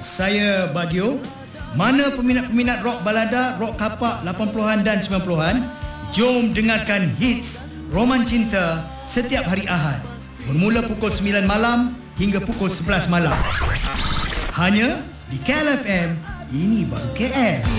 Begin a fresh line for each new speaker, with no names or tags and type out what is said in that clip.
saya Bagio. Mana peminat-peminat rock balada, rock kapak 80-an dan 90-an, jom dengarkan hits Roman Cinta setiap hari Ahad bermula pukul 9 malam hingga pukul 11 malam. Hanya di KLFM, ini baru KL.